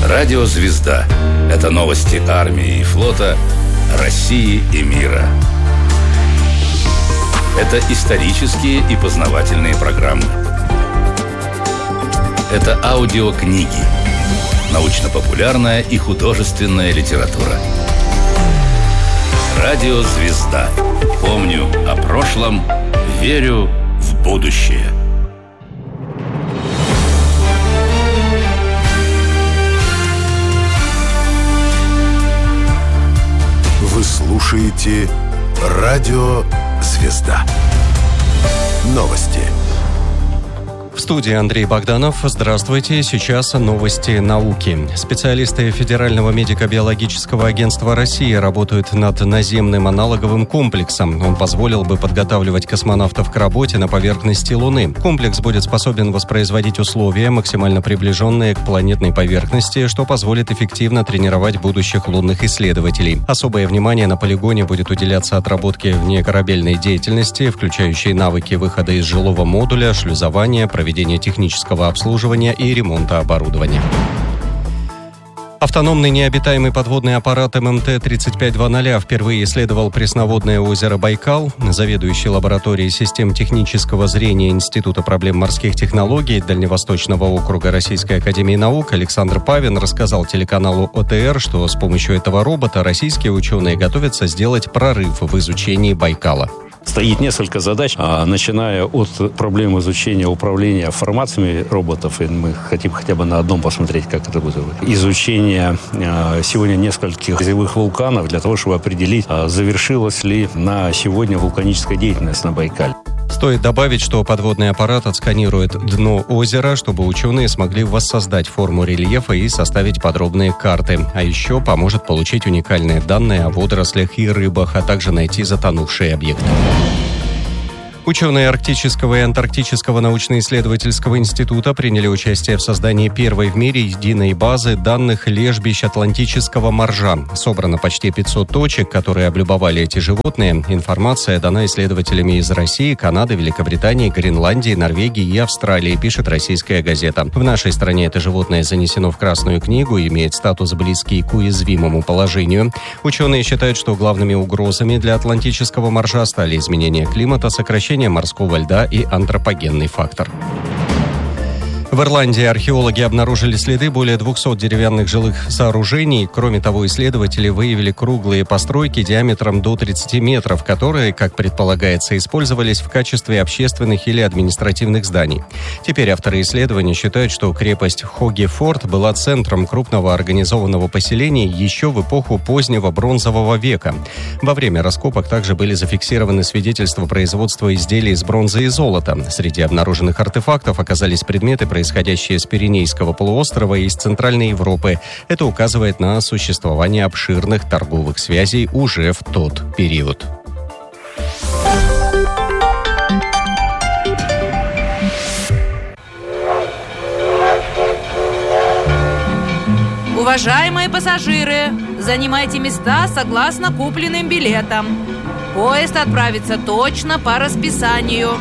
Радио «Звезда» – это новости армии и флота, России и мира. Это исторические и познавательные программы. Это аудиокниги, научно-популярная и художественная литература. Радио «Звезда». Помню о прошлом, верю в будущее. Вы слушаете Радио «Звезда». Новости. В студии Андрей Богданов. Здравствуйте. Сейчас новости науки. Специалисты Федерального медико-биологического агентства России работают над наземным аналоговым комплексом. Он позволил бы подготавливать космонавтов к работе на поверхности Луны. Комплекс будет способен воспроизводить условия, максимально приближенные к планетной поверхности, что позволит эффективно тренировать будущих лунных исследователей. Особое внимание на полигоне будет уделяться отработке внекорабельной деятельности, включающей навыки выхода из жилого модуля, шлюзования, проведения технического обслуживания и ремонта оборудования. Автономный необитаемый подводный аппарат ММТ-3500 впервые исследовал пресноводное озеро Байкал. Заведующий лабораторией систем технического зрения Института проблем морских технологий Дальневосточного округа Российской академии наук Александр Павин рассказал телеканалу ОТР, что с помощью этого робота российские ученые готовятся сделать прорыв в изучении Байкала. Стоит несколько задач, начиная от проблем изучения управления формациями роботов, и мы хотим хотя бы на одном посмотреть, как это будет. Изучение сегодня нескольких грязевых вулканов для того, чтобы определить, завершилась ли на сегодня вулканическая деятельность на Байкале. Стоит добавить, что подводный аппарат отсканирует дно озера, чтобы ученые смогли воссоздать форму рельефа и составить подробные карты. А еще поможет получить уникальные данные о водорослях и рыбах, а также найти затонувшие объекты. Ученые Арктического и Антарктического научно-исследовательского института приняли участие в создании первой в мире единой базы данных лежбищ атлантического моржа. Собрано почти 500 точек, которые облюбовали эти животные. Информация дана исследователями из России, Канады, Великобритании, Гренландии, Норвегии и Австралии, пишет «Российская газета». В нашей стране это животное занесено в Красную книгу и имеет статус близкий к уязвимому положению. Ученые считают, что главными угрозами для атлантического моржа стали изменения климата, сокращение морского льда и антропогенный фактор. В Ирландии археологи обнаружили следы более 200 деревянных жилых сооружений. Кроме того, исследователи выявили круглые постройки диаметром до 30 метров, которые, как предполагается, использовались в качестве общественных или административных зданий. Теперь авторы исследования считают, что крепость Хоги-Форт была центром крупного организованного поселения еще в эпоху позднего бронзового века. Во время раскопок также были зафиксированы свидетельства производства изделий из бронзы и золота. Среди обнаруженных артефактов оказались предметы, происходящие с Пиренейского полуострова и из Центральной Европы. Это указывает на существование обширных торговых связей уже в тот период. Уважаемые пассажиры, занимайте места согласно купленным билетам. Поезд отправится точно по расписанию.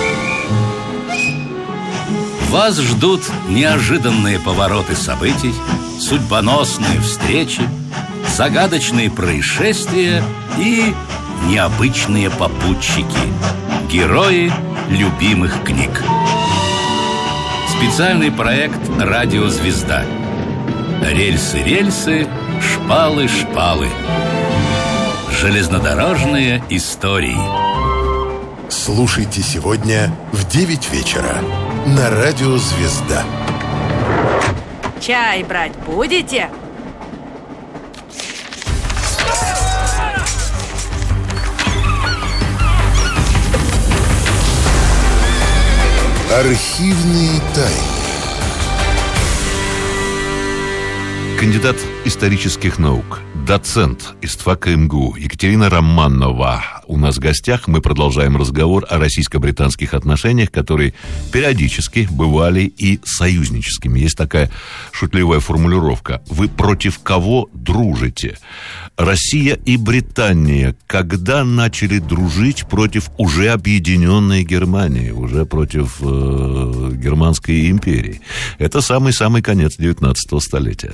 Вас ждут неожиданные повороты событий, судьбоносные встречи, загадочные происшествия и необычные попутчики. Герои любимых книг. Специальный проект «Радио «Звезда». Рельсы-рельсы, шпалы-шпалы. Железнодорожные истории. Слушайте сегодня в 9 вечера на Радио «Звезда». Чай брать будете? Архивные тайны. Кандидат исторических наук, доцент ИСТФАКа МГУ Екатерина Романова у нас в гостях. Мы продолжаем разговор о российско-британских отношениях, которые периодически бывали и союзническими. Есть такая шутливая формулировка. Вы против кого дружите? Россия и Британия когда начали дружить против уже объединенной Германии, уже против Германской империи? Это самый-самый конец 19 столетия.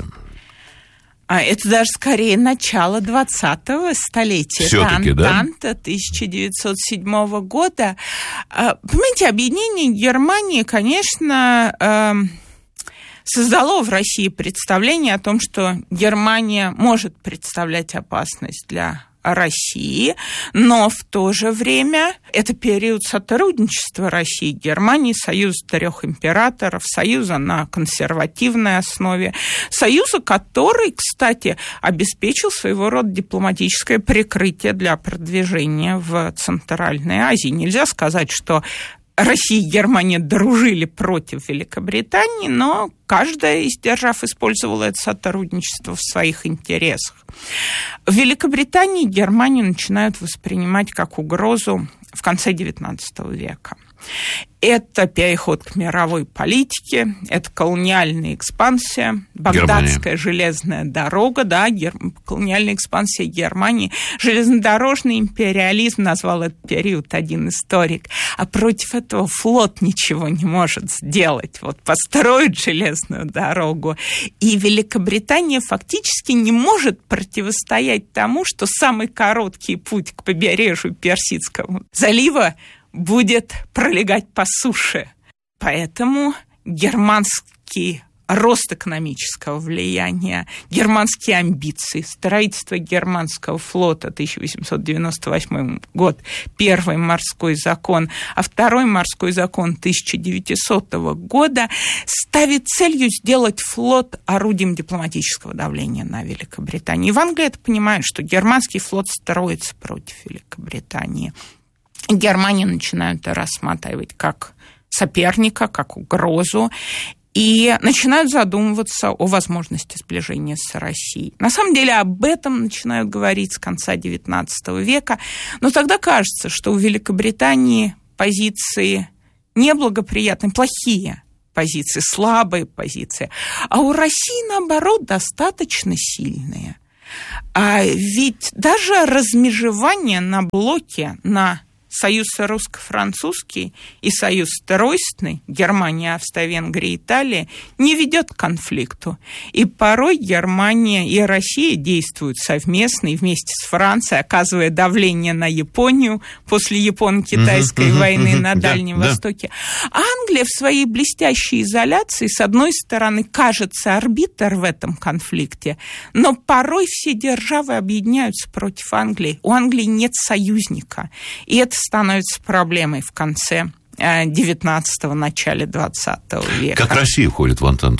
Это даже скорее начало 20-го столетия. Все-таки, да? Антанта 1907 года. Понимаете, объединение Германии, конечно, создало в России представление о том, что Германия может представлять опасность для России, но в то же время это период сотрудничества России и Германии, союз трех императоров, союза на консервативной основе, союза, который, кстати, обеспечил своего рода дипломатическое прикрытие для продвижения в Центральной Азии. Нельзя сказать, что Россия и Германия дружили против Великобритании, но каждая из держав использовала это сотрудничество в своих интересах. В Великобритании Германию начинают воспринимать как угрозу в конце XIX века. Это переход к мировой политике, это колониальная экспансия, Багдадская железная дорога, да, колониальная экспансия Германии. Железнодорожный империализм назвал этот период один историк, а против этого флот ничего не может сделать. Вот построить железную дорогу, и Великобритания фактически не может противостоять тому, что самый короткий путь к побережью Персидского залива будет пролегать по суше. Поэтому германский рост экономического влияния, германские амбиции, строительство германского флота, 1898 год, первый морской закон, а второй морской закон 1900 года ставит целью сделать флот орудием дипломатического давления на Великобританию. И в Англии это понимают, что германский флот строится против Великобритании. Германию начинают рассматривать как соперника, как угрозу, и начинают задумываться о возможности сближения с Россией. На самом деле об этом начинают говорить с конца XIX века, но тогда кажется, что у Великобритании позиции неблагоприятные, плохие позиции, слабые позиции, а у России, наоборот, достаточно сильные. А ведь даже размежевание на блоке, на союз русско-французский и союз тройственный, Германия, Австрия, Венгрия, Италия, не ведет к конфликту. И порой Германия и Россия действуют совместно и вместе с Францией, оказывая давление на Японию после Японо-Китайской войны на Дальнем Востоке. А Англия в своей блестящей изоляции, с одной стороны, кажется арбитр в этом конфликте, но порой все державы объединяются против Англии. У Англии нет союзника. И это становится проблемой в конце 19-го, начале 20 века. Как Россия входит в Антанту?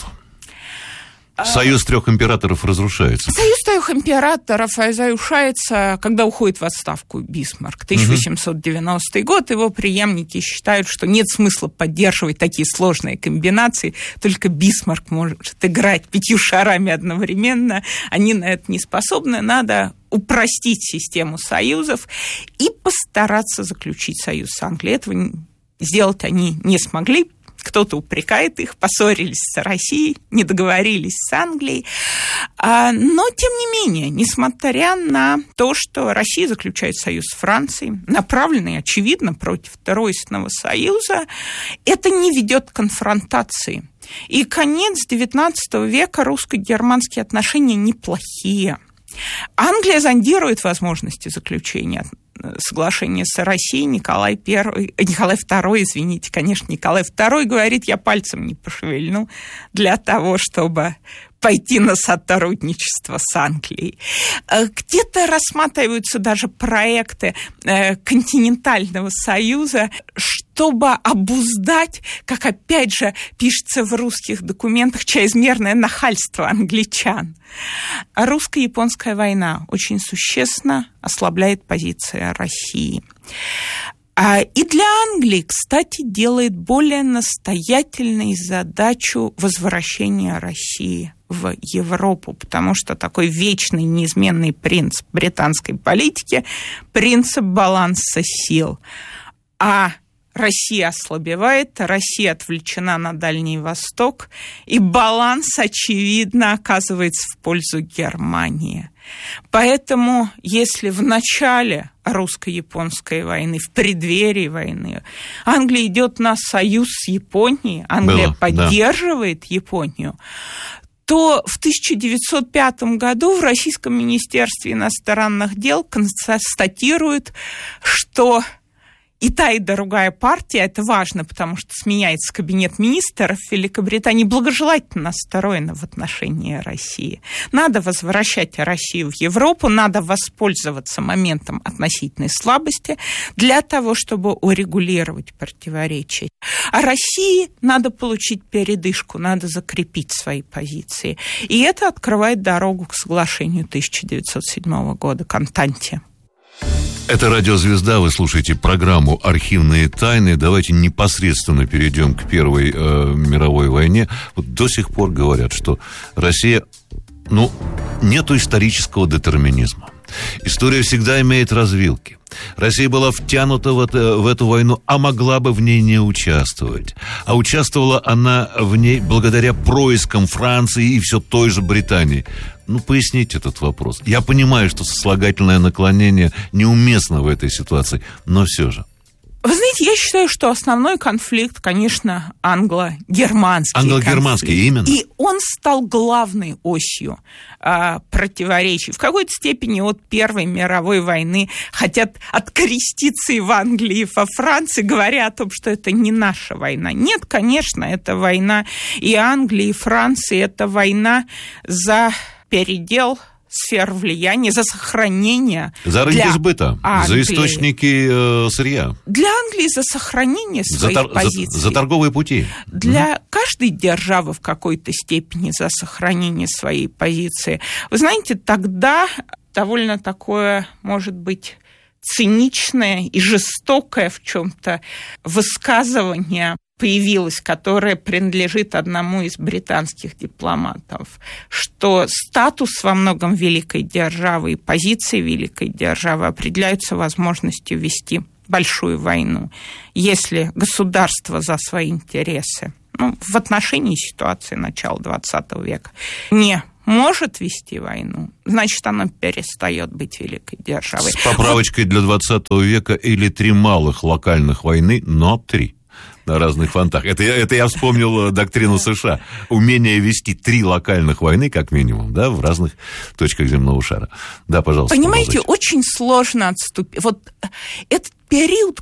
Союз трех императоров разрушается. Союз трех императоров разрушается, когда уходит в отставку Бисмарк. 1890 год. Его преемники считают, что нет смысла поддерживать такие сложные комбинации. Только Бисмарк может играть 5 шарами одновременно. Они на это не способны. Надо упростить систему союзов и постараться заключить союз с Англией. Этого сделать они не смогли. Кто-то упрекает их, поссорились с Россией, не договорились с Англией. Но, тем не менее, несмотря на то, что Россия заключает союз с Францией, направленный, очевидно, против Тройственного союза, это не ведет к конфронтации. И конец XIX века, русско-германские отношения неплохие. Англия зондирует возможности заключения соглашения с Россией. Николай II, Николай II говорит, я пальцем не пошевельну для того, чтобы пойти на сотрудничество с Англией. Где-то рассматриваются даже проекты континентального союза, чтобы обуздать, как опять же пишется в русских документах, чрезмерное нахальство англичан. Русско-японская война очень существенно ослабляет позиции России. И для Англии, кстати, делает более настоятельной задачу возвращения России в Европу, потому что такой вечный, неизменный принцип британской политики – принцип баланса сил. А Россия ослабевает, Россия отвлечена на Дальний Восток, и баланс, очевидно, оказывается в пользу Германии. Поэтому, если в начале русско-японской войны, в преддверии войны, Англия идет на союз с Японией, Англия поддерживает Японию, то в 1905 году в Российском министерстве иностранных дел констатируют, что и та, и другая партия, это важно, потому что сменяется кабинет министров Великобритании, благожелательно настроена в отношении России. Надо возвращать Россию в Европу, надо воспользоваться моментом относительной слабости для того, чтобы урегулировать противоречия. А России надо получить передышку, надо закрепить свои позиции. И это открывает дорогу к соглашению 1907 года, к Антанте. Это «Радиозвезда», вы слушаете программу «Архивные тайны». Давайте непосредственно перейдем к Первой мировой войне. Вот до сих пор говорят, что Россия, нету исторического детерминизма. История всегда имеет развилки. Россия была втянута в эту войну, а могла бы в ней не участвовать. А участвовала она в ней благодаря проискам Франции и все той же Британии. Поясните этот вопрос. Я понимаю, что сослагательное наклонение неуместно в этой ситуации, но все же. Вы знаете, я считаю, что основной конфликт, конечно, англо-германский. Англо-германский, именно. И он стал главной осью противоречий. В какой-то степени от Первой мировой войны хотят откреститься и в Англии, и во Франции, говоря о том, что это не наша война. Нет, конечно, это война и Англии, и Франции. Это война за передел сфер влияния, за сохранение... За рынки сбыта, за источники сырья. Для Англии за сохранение своих позиций. За торговые пути. Для каждой державы в какой-то степени за сохранение своей позиции. Вы знаете, тогда довольно такое, может быть, циничное и жестокое в чем-то высказывание появилась, которая принадлежит одному из британских дипломатов, что статус во многом великой державы и позиции великой державы определяются возможностью вести большую войну, если государство за свои интересы, в отношении ситуации начала XX века, не может вести войну, значит, она перестает быть великой державой. С поправочкой для XX века или 3 малых локальных войны, но 3. На разных фронтах. Это я вспомнил доктрину США. Умение вести 3 локальных войны, как минимум, в разных точках земного шара. Да, пожалуйста. Понимаете, очень сложно отступить. Вот этот период